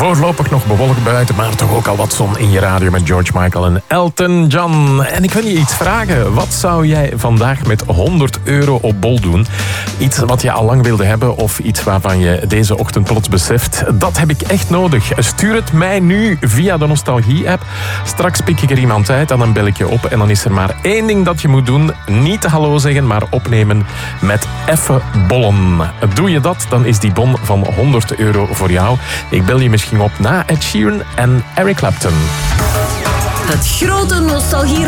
Voorlopig nog bewolkt buiten, maar toch ook al wat zon in je radio met George Michael en Elton John. En ik wil je iets vragen. Wat zou jij vandaag met €100 op bol doen? Iets wat je al lang wilde hebben of iets waarvan je deze ochtend plots beseft. Dat heb ik echt nodig. Stuur het mij nu via de Nostalgie-app. Straks pik ik er iemand uit en dan bel ik je op. En dan is er maar één ding dat je moet doen. Niet hallo zeggen, maar opnemen met effe bollen. Doe je dat, dan is die bon van €100 voor jou. Ik bel je misschien op na Ed Sheeran en Eric Clapton. Het grote nostalgie